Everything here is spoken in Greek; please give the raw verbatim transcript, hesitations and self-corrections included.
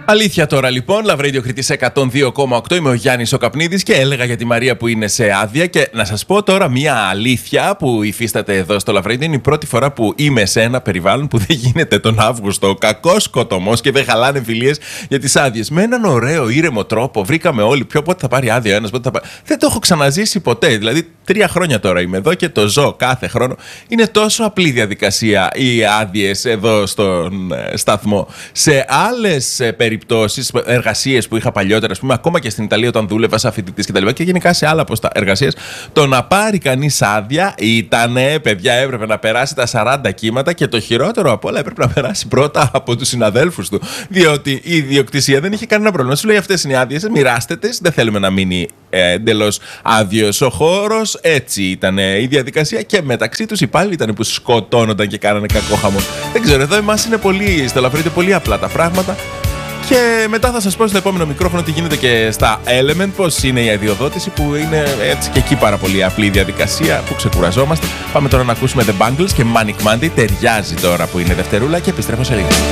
Αλήθεια τώρα λοιπόν, Love Radio Κρήτης εκατόν δύο κόμμα οκτώ. Είμαι ο Γιάννης ο Καπνίδης και έλεγα για τη Μαρία που είναι σε άδεια. Και να σας πω τώρα μια αλήθεια που υφίσταται εδώ στο Love Radio. Είναι η πρώτη φορά που είμαι σε ένα περιβάλλον που δεν γίνεται τον Αύγουστο ο κακός σκοτωμός και δεν χαλάνε φιλίες για τις άδειες. Με έναν ωραίο ήρεμο τρόπο βρήκαμε όλοι ποιο πότε θα πάρει άδεια ο ένας, πότε θα πάρει. Δεν το έχω ξαναζήσει ποτέ. Δηλαδή, τρία χρόνια τώρα είμαι εδώ και το ζω κάθε χρόνο. Είναι τόσο απλή διαδικασία οι άδειες εδώ στον σταθμό. Σε άλλες περιπτώσεις, εργασίες που είχα παλιότερα, ας πούμε, ακόμα και στην Ιταλία όταν δούλευα σαν φοιτητής κτλ. Και γενικά σε άλλα εργασίες, το να πάρει κανείς άδεια ήτανε, παιδιά, έπρεπε να περάσει τα σαράντα κύματα και το χειρότερο απ' όλα έπρεπε να περάσει πρώτα από τους συναδέλφους του. Διότι η ιδιοκτησία δεν είχε κανένα πρόβλημα. Σου λέει: αυτές είναι οι άδειες, μοιράστε τις, δεν θέλουμε να μείνει εντελώς άδειος ο χώρος. Έτσι ήταν η διαδικασία και μεταξύ τους οι υπάλληλοι ήταν που σκοτώνονταν και κάνανε κακό χαμό. Δεν ξέρω, εδώ εμάς είναι πολύ, στο Love Radio, πολύ απλά τα πράγματα. Και μετά θα σας πω στο επόμενο μικρόφωνο τι γίνεται και στα Element, πώς είναι η αδειοδότηση, που είναι έτσι και εκεί πάρα πολύ απλή διαδικασία που ξεκουραζόμαστε. Πάμε τώρα να ακούσουμε The Bangles και Manic Monday. Ταιριάζει τώρα που είναι Δευτερούλα και επιστρέφω σε λίγο.